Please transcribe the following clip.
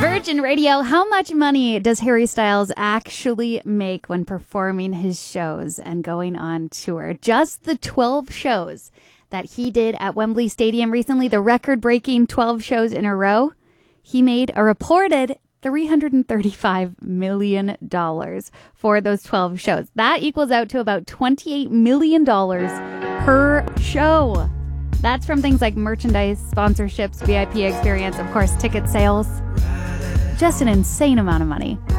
Virgin Radio, how much money does Harry Styles actually make when performing his shows and going on tour? Just the 12 shows that he did at Wembley Stadium recently, the record-breaking 12 shows in a row, he made a reported $335 million for those 12 shows. That equals out to about $28 million per show. That's from things like merchandise, sponsorships, VIP experience, of course, ticket sales. Just an insane amount of money.